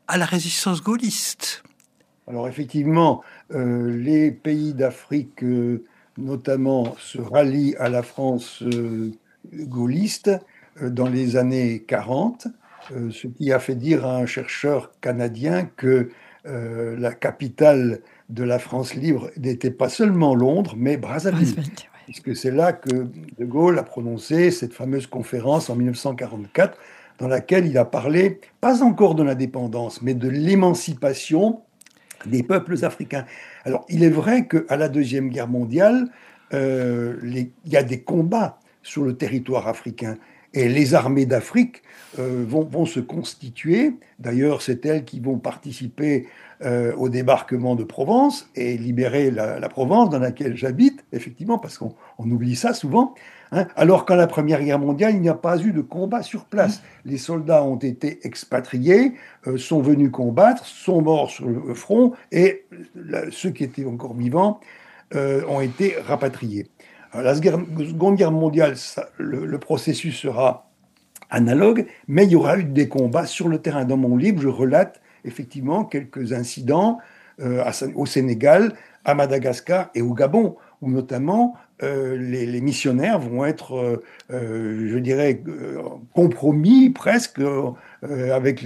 à la résistance gaulliste. Alors effectivement, les pays d'Afrique, notamment, se rallient à la France gaulliste dans les années 40, ce qui a fait dire à un chercheur canadien que la capitale de la France libre n'était pas seulement Londres, mais Brazzaville, Brazzaville, ouais. puisque c'est là que De Gaulle a prononcé cette fameuse conférence en 1944, dans laquelle il a parlé, pas encore de l'indépendance, mais de l'émancipation des peuples africains. Alors, il est vrai qu'à la Deuxième Guerre mondiale, il y a des combats sur le territoire africain. Et les armées d'Afrique vont se constituer. D'ailleurs, c'est elles qui vont participer au débarquement de Provence et libérer la Provence dans laquelle j'habite, effectivement, parce qu'on oublie ça souvent. Hein. Alors qu'à la Première Guerre mondiale, il n'y a pas eu de combat sur place. Les soldats ont été expatriés, sont venus combattre, sont morts sur le front, et ceux qui étaient encore vivants ont été rapatriés. Alors, la Seconde Guerre mondiale, le processus sera analogue, mais il y aura eu des combats sur le terrain. Dans mon livre, je relate effectivement quelques incidents au Sénégal, à Madagascar et au Gabon, où notamment les missionnaires vont être, je dirais, compromis presque avec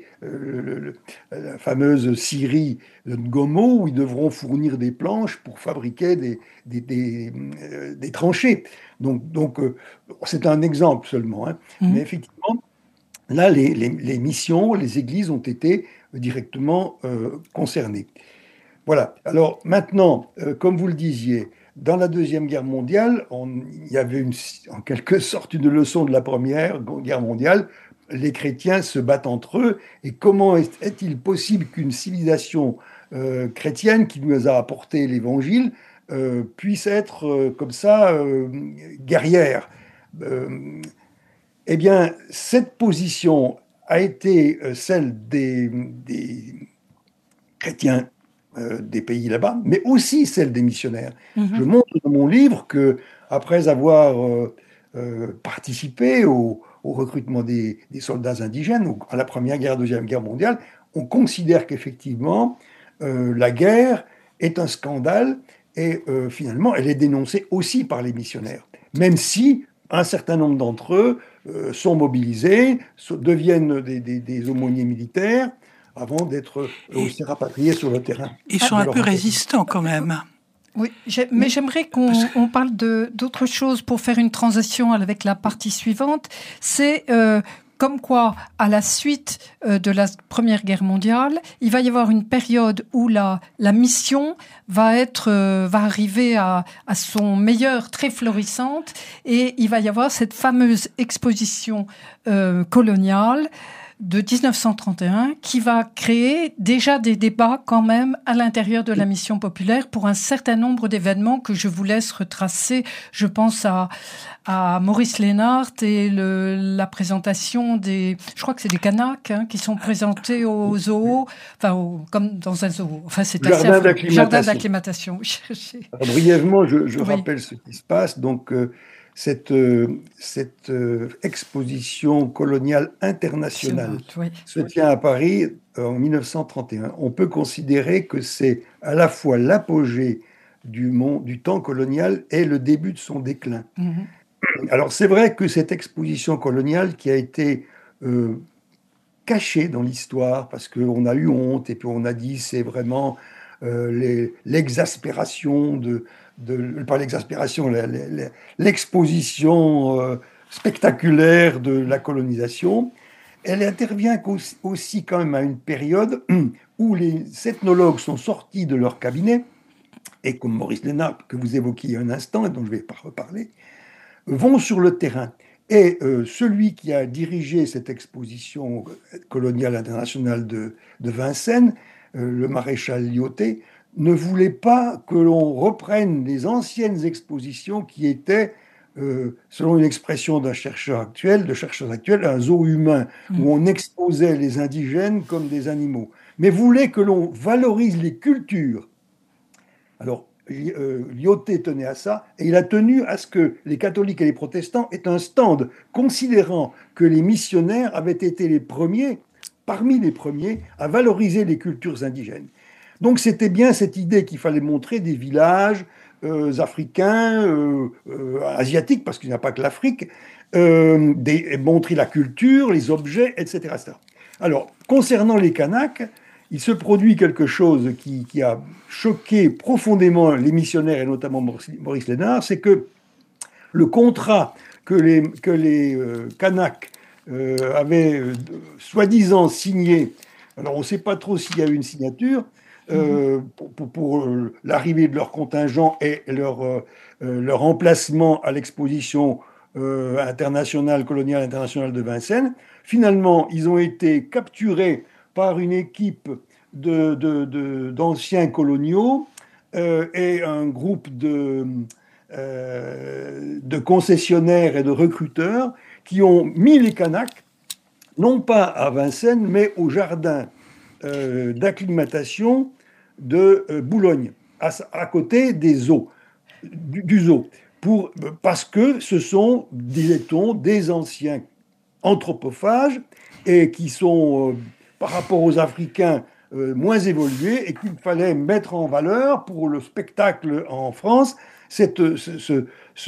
la fameuse scierie de Ngomo, où ils devront fournir des planches pour fabriquer des tranchées. Donc c'est un exemple seulement, hein. Mais effectivement, là, les missions, les églises ont été directement concernées. Voilà. Alors maintenant, comme vous le disiez, dans la Deuxième Guerre mondiale, il y avait en quelque sorte une leçon de la Première Guerre mondiale. Les chrétiens se battent entre eux. Et comment est-il possible qu'une civilisation chrétienne qui nous a apporté l'Évangile puisse être comme ça guerrière? Eh bien, cette position a été celle des chrétiens des pays là-bas, mais aussi celle des missionnaires. Je montre dans mon livre que, après avoir participé au recrutement des soldats indigènes à la Première Guerre, Deuxième Guerre mondiale, on considère qu'effectivement, la guerre est un scandale et finalement, elle est dénoncée aussi par les missionnaires, même si un certain nombre d'entre eux sont mobilisés, deviennent des aumôniers militaires, avant d'être aussi rapatriés sur le terrain. Ils sont un peu résistants quand même. Oui, mais j'aimerais qu'on parle d'autre chose pour faire une transition avec la partie suivante. C'est comme quoi, à la suite de la Première Guerre mondiale, il va y avoir une période où la mission va arriver à son meilleur, très florissante, et il va y avoir cette fameuse exposition coloniale de 1931 qui va créer déjà des débats quand même à l'intérieur de la mission populaire pour un certain nombre d'événements que je vous laisse retracer. Je pense à Maurice Lénart et la présentation je crois que c'est des Kanaks qui sont présentés au zoo, comme dans un zoo. Enfin, c'est jardin d'acclimatation. Brièvement, je rappelle ce qui se passe. Donc, cette exposition coloniale internationale se tient à Paris en 1931. On peut considérer que c'est à la fois l'apogée du temps colonial et le début de son déclin. Alors c'est vrai que cette exposition coloniale qui a été cachée dans l'histoire, parce qu'on a eu honte et puis on a dit c'est vraiment l'exaspération pas l'exaspération, l'exposition spectaculaire de la colonisation, elle intervient aussi quand même à une période où les ethnologues sont sortis de leur cabinet, et comme Maurice Lénart, que vous évoquiez un instant, et dont je ne vais pas reparler, vont sur le terrain. Et celui qui a dirigé cette exposition coloniale internationale de Vincennes, le maréchal Lyautey, ne voulait pas que l'on reprenne les anciennes expositions qui étaient, selon une expression de chercheurs actuels, un zoo humain, où on exposait les indigènes comme des animaux, mais voulait que l'on valorise les cultures. Alors, Lyautey tenait à ça, et il a tenu à ce que les catholiques et les protestants aient un stand, considérant que les missionnaires avaient été les premiers parmi les premiers à valoriser les cultures indigènes. Donc c'était bien cette idée qu'il fallait montrer des villages africains, asiatiques, parce qu'il n'y a pas que l'Afrique, montrer la culture, les objets, etc., etc. Alors, concernant les Kanaks, il se produit quelque chose qui a choqué profondément les missionnaires, et notamment Maurice Lénard, c'est que le contrat que les Kanaks avaient soi-disant signé, alors on ne sait pas trop s'il y a eu une signature, pour l'arrivée de leur contingent et leur emplacement à l'exposition coloniale internationale de Vincennes. Finalement, ils ont été capturés par une équipe d'anciens coloniaux et un groupe de concessionnaires et de recruteurs qui ont mis les Kanaks, non pas à Vincennes, mais au jardin d'acclimatation de Boulogne, à côté des eaux, du zoo, parce que ce sont, disait-on, des anciens anthropophages et qui sont, par rapport aux Africains, moins évolués et qu'il fallait mettre en valeur pour le spectacle en France ce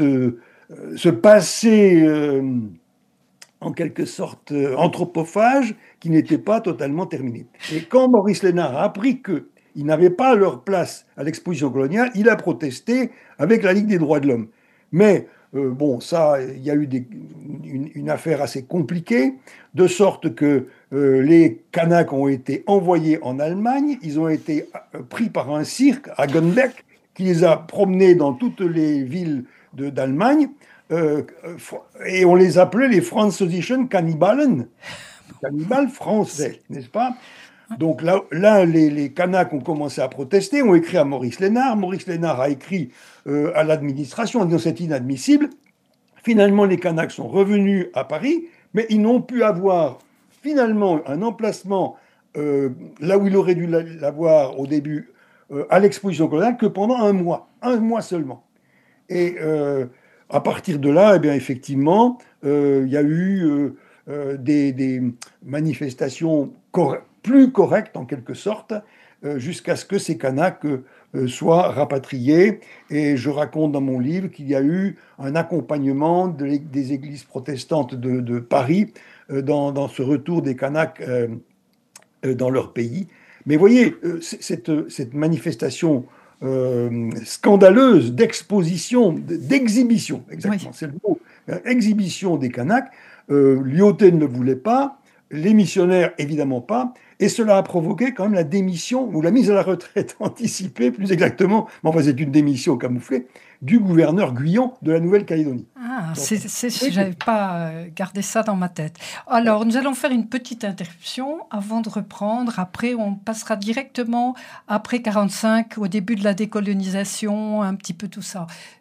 passé en quelque sorte anthropophage qui n'était pas totalement terminé. Et quand Maurice Lénard a appris qu'ils n'avaient pas leur place à l'exposition coloniale, il a protesté avec la Ligue des droits de l'homme. Mais bon, ça, il y a eu une affaire assez compliquée, de sorte que les Kanaks ont été envoyés en Allemagne, ils ont été pris par un cirque à Gunbeck, qui les a promenés dans toutes les villes d'Allemagne, et on les appelait les Französischen Kannibalen, cannibales français, n'est-ce pas? Donc là les Kanaks ont commencé à protester, ont écrit à Maurice Lénard. Maurice Lénard a écrit à l'administration en disant c'est inadmissible. Finalement, les Kanaks sont revenus à Paris, mais ils n'ont pu avoir finalement un emplacement là où il aurait dû l'avoir au début à l'exposition coloniale que pendant un mois seulement. Et à partir de là, eh bien, effectivement, il y a eu des manifestations plus correctes, en quelque sorte, jusqu'à ce que ces Kanaks soient rapatriés. Et je raconte dans mon livre qu'il y a eu un accompagnement des églises protestantes de Paris dans ce retour des Kanaks dans leur pays. Mais voyez, cette manifestation scandaleuse d'exposition, d'exhibition, exactement, oui. C'est le mot, exhibition des Kanaks, Lyautey ne le voulait pas, les missionnaires évidemment pas, et cela a provoqué quand même la démission, ou la mise à la retraite anticipée, plus exactement, mais enfin c'est une démission camouflée, du gouverneur Guyon de la Nouvelle-Calédonie. Ah, je n'avais pas gardé ça dans ma tête. Alors, nous allons faire une petite interruption avant de reprendre. Après, on passera directement, après 1945, au début de la décolonisation, un petit peu tout ça.